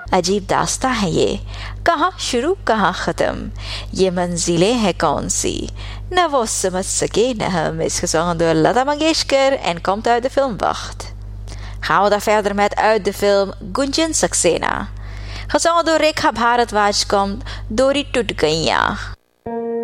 अजीब दास्ता है ये, कहाँ शुरू कहाँ ख़त्म, ये मंजिलें हैं कौन सी, न वो समझ सके न हम. Is gezongen door Lata Mangeshkar en komt uit de film Wacht. Gaan we dan verder met uit de film Gunjan Saxena. Gezongen door Rekha Bharadwaj komt Dori Tut Gaiyan.